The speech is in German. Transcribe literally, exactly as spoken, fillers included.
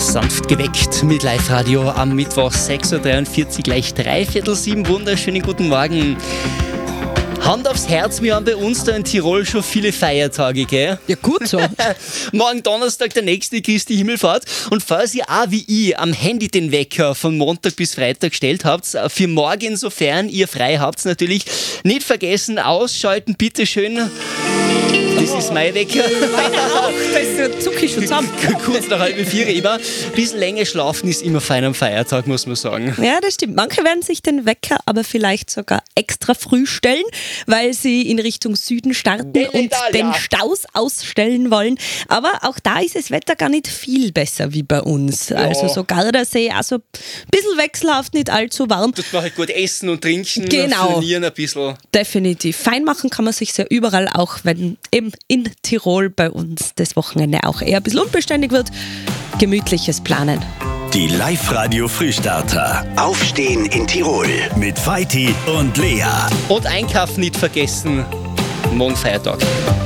Sanft geweckt mit Live-Radio am Mittwoch, sechs Uhr dreiundvierzig, gleich dreiviertel sieben. Wunderschönen guten Morgen. Hand aufs Herz, wir haben bei uns da in Tirol schon viele Feiertage, gell? Ja, gut so. Morgen Donnerstag, der nächste Christi Himmelfahrt. Und falls ihr auch wie ich am Handy den Wecker von Montag bis Freitag gestellt habt, für morgen, sofern ihr frei habt, natürlich nicht vergessen, ausschalten, bitteschön. Das ist mein Wecker. Meiner auch, das zucke ich schon zusammen. Kurz nach halb vier immer. Ein bisschen länger schlafen ist immer fein am Feiertag, muss man sagen. Ja, das stimmt. Manche werden sich den Wecker aber vielleicht sogar extra früh stellen, weil sie in Richtung Süden starten Den und Italia. den Staus ausstellen wollen. Aber auch da ist das Wetter gar nicht viel besser wie bei uns. Ja. Also so Gardasee, also ein bisschen wechselhaft, nicht allzu warm. Tut man halt gut essen und trinken, Genau. trainieren ein bisschen. Definitiv. Fein machen kann man sich ja überall, auch wenn eben in Tirol bei uns das Wochenende auch eher ein bisschen unbeständig wird. Gemütliches Planen. Die Live-Radio Frühstarter. Aufstehen in Tirol mit Feiti und Lea. Und einkaufen nicht vergessen. Morgen Feiertag.